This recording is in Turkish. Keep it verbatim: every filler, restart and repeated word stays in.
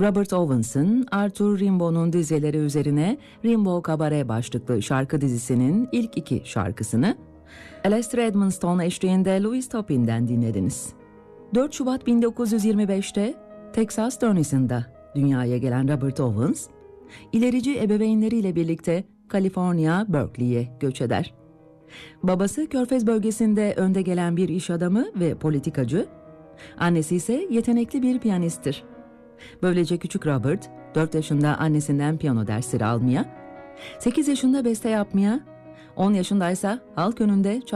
Robert Owens'ın Arthur Rimbaud'un dizeleri üzerine Rimbaud Cabaret başlıklı şarkı dizisinin ilk iki şarkısını Alastair Edmonston eşliğinde Louis Topin'den dinlediniz. dört Şubat bin dokuz yüz yirmi beşte Texas Turnesi'nde dünyaya gelen Robert Owens, ilerici ebeveynleriyle birlikte Kaliforniya, Berkeley'ye göç eder. Babası Körfez bölgesinde önde gelen bir iş adamı ve politikacı, annesi ise yetenekli bir piyanisttir. Böylece küçük Robert, dört yaşında annesinden piyano dersleri almaya, sekiz yaşında beste yapmaya, on yaşındaysa halk önünde